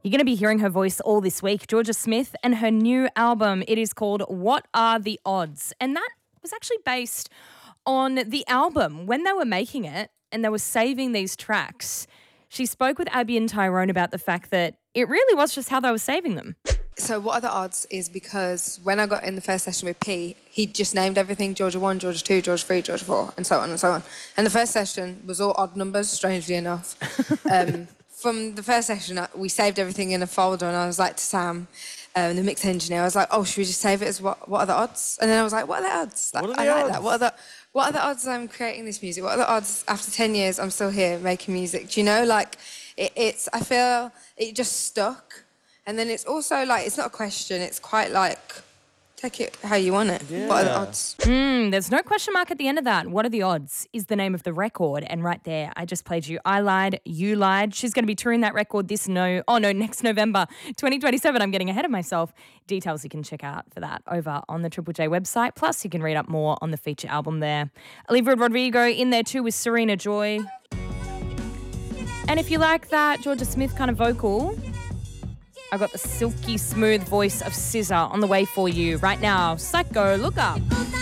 You're going to be hearing her voice all this week, Georgia Smith, and her new album. It is called What Are the Odds? And that was actually based on the album. When they were making it and they were saving these tracks, she spoke with Abby and Tyrone about the fact that it really was just how they were saving them. So What Are the Odds is because when I got in the first session with P, he just named everything Georgia 1, Georgia 2, Georgia 3, Georgia 4, and so on and so on. And the first session was all odd numbers, strangely enough. From the first session, we saved everything in a folder, and I was like to Sam, the mix engineer, I was like, oh, should we just save it as what are the odds? And then I was like, what are the odds? Like, What are I the like odds? that. What are the odds I'm creating this music? What are the odds after 10 years I'm still here making music? Do you know, like, I feel it just stuck. And then it's also like, it's not a question, it's quite like, take it how you want it. Yeah. What are the odds? There's no question mark at the end of that. What Are the Odds is the name of the record. And right there, I just played you I Lied, You Lied. She's going to be touring that record next November 2027. I'm getting ahead of myself. Details you can check out for that over on the Triple J website. Plus, you can read up more on the feature album there. Olivia Rodrigo in there too with Serena Joy. And if you like that Georgia Smith kind of vocal, I got the silky smooth voice of SZA on the way for you right now. Psycho, look up.